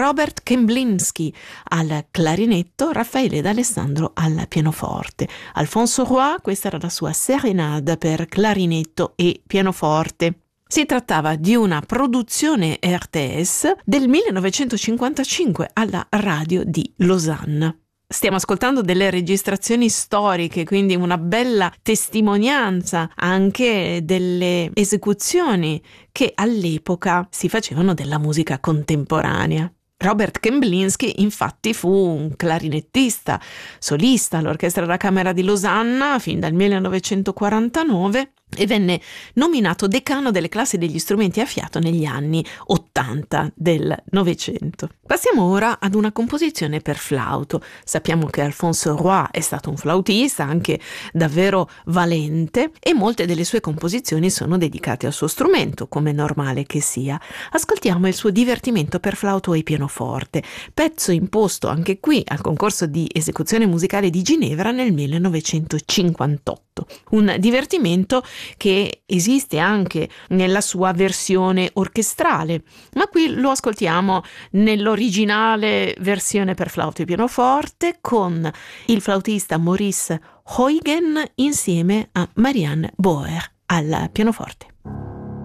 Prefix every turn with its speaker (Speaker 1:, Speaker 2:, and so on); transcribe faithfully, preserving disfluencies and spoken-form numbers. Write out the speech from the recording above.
Speaker 1: Robert Kemblinski al clarinetto, Raffaele D'Alessandro al pianoforte. Alfonso Roy, questa era la sua Serenade per clarinetto e pianoforte. Si trattava di una produzione R T S del millenovecentocinquantacinque alla radio di Losanna. Stiamo ascoltando delle registrazioni storiche, quindi una bella testimonianza anche delle esecuzioni che all'epoca si facevano della musica contemporanea. Robert Kemblinski infatti fu un clarinettista, solista all'Orchestra da Camera di Losanna fin dal millenovecentoquarantanove e venne nominato decano delle classi degli strumenti a fiato negli anni ottanta del Novecento. Passiamo ora ad una composizione per flauto. Sappiamo che Alfonso Roy è stato un flautista anche davvero valente e molte delle sue composizioni sono dedicate al suo strumento, come è normale che sia. Ascoltiamo il suo Divertimento per flauto e pianoforte, pezzo imposto anche qui al concorso di esecuzione musicale di Ginevra nel millenovecentocinquantotto. Un divertimento che esiste anche nella sua versione orchestrale, ma qui lo ascoltiamo nell'originale versione per flauto e pianoforte con il flautista Maurice Huygen insieme a Marianne Boer al pianoforte.